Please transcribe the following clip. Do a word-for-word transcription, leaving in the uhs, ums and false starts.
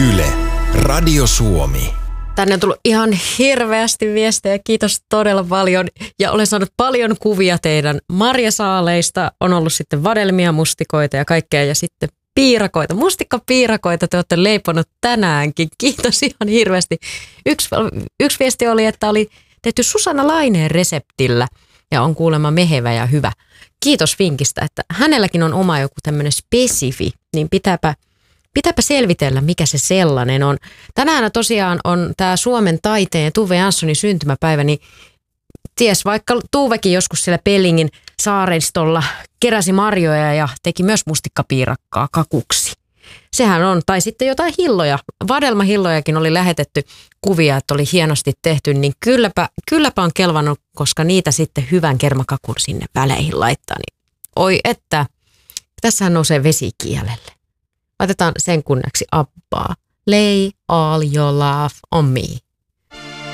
Yle, Radio Suomi. Tänne on tullut ihan hirveästi viestejä, kiitos todella paljon. Ja olen saanut paljon kuvia teidän marjasaaleista. On ollut sitten vadelmia, mustikoita ja kaikkea ja sitten piirakoita. Mustikkapiirakoita te olette leiponut tänäänkin. Kiitos ihan hirveästi. Yksi, yksi viesti oli, että oli tehty Susanna Laineen reseptillä ja on kuulemma mehevä ja hyvä. Kiitos vinkistä, että hänelläkin on oma joku tämmöinen spesifi, niin pitääpä Pitääpä selvitellä, mikä se sellainen on. Tänään tosiaan on tämä Suomen taiteen Tuve Janssonin syntymäpäivä, niin ties vaikka Tuvekin joskus siellä Pellingin saaristolla keräsi marjoja ja teki myös mustikkapiirakkaa kakuksi. Sehän on, tai sitten jotain hilloja, vadelmahillojakin oli lähetetty kuvia, että oli hienosti tehty, niin kylläpä, kylläpä on kelvannut, koska niitä sitten hyvän kermakakun sinne väleihin laittaa. Niin, oi että, tässähän nousee vesi kielelle. Otetaan sen kunniaksi Abbaa. Lay all your love on me.